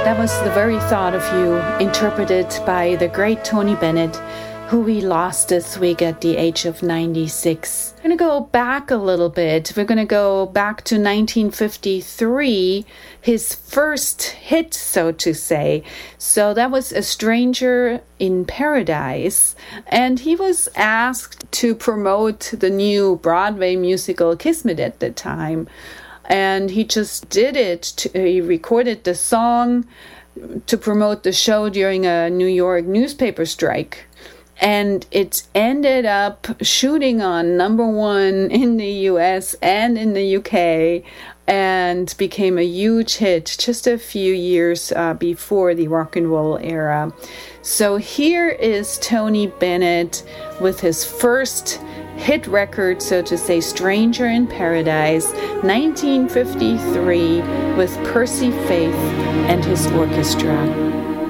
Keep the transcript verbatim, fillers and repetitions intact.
That was The Very Thought of You, interpreted by the great Tony Bennett, who we lost this week at the age of ninety-six. I'm going to go back a little bit. We're going to go back to nineteen fifty-three, his first hit, so to say. So that was A Stranger in Paradise. And he was asked to promote the new Broadway musical Kismet at the time. And he just did it. To, he recorded the song to promote the show during a New York newspaper strike. And it ended up shooting on number one in the U S and in the U K and became a huge hit just a few years uh, before the rock and roll era. So here is Tony Bennett with his first hit record, so to say, Stranger in Paradise, nineteen fifty-three, with Percy Faith and his orchestra.